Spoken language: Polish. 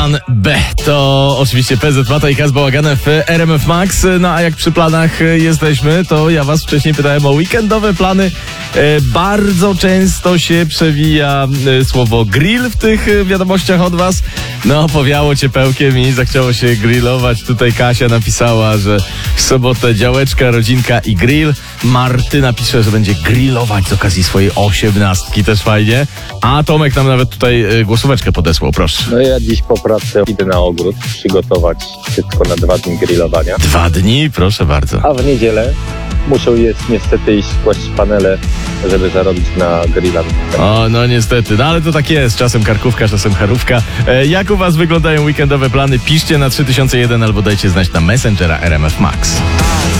Plan B to oczywiście PZ Mata i Kaz Bałaganem w RMF Max. No a jak przy planach jesteśmy, to ja was wcześniej pytałem o weekendowe plany. Bardzo często się przewija słowo grill w tych wiadomościach od was. No, powiało ciepełkiem i zachciało się grillować. Tutaj Kasia napisała, że w sobotę działeczka, rodzinka i grill. Martyna pisze, że będzie grillować z okazji swojej 18, też fajnie. A Tomek nam nawet tutaj głosóweczkę podesłał, proszę. No ja dziś po pracy idę na ogród przygotować wszystko na 2 dni grillowania. 2 dni? Proszę bardzo. A w niedzielę muszą niestety iść kłaść panele, żeby zarobić na grilla. O, no niestety, no ale to tak jest, czasem karkówka, czasem charówka. Jak u was wyglądają weekendowe plany? Piszcie na 3001 albo dajcie znać na Messengera RMF Max.